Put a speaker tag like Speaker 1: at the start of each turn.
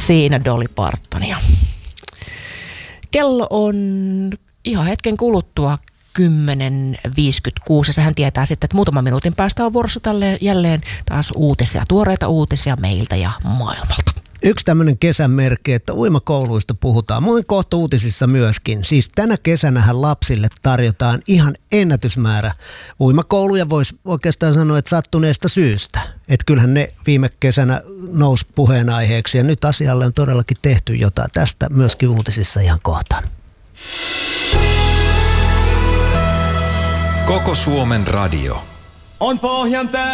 Speaker 1: Siinä Dolly Partonia. Kello on ihan hetken kuluttua 10.56 ja sehän tietää sitten, että muutaman minuutin päästä on vuorossa jälleen taas uutisia, tuoreita uutisia meiltä ja maailmalta.
Speaker 2: Yksi tämmöinen kesän merkki, että uimakouluista puhutaan. Muuten kohta uutisissa myöskin. Siis tänä kesänähän lapsille tarjotaan ihan ennätysmäärä uimakouluja. Voisi oikeastaan sanoa, että sattuneesta syystä. Että kyllähän ne viime kesänä nousi puheenaiheeksi ja nyt asialle on todellakin tehty jotain. Tästä myöskin uutisissa ihan kohtaan.
Speaker 3: Koko Suomen radio.
Speaker 4: On Pohjan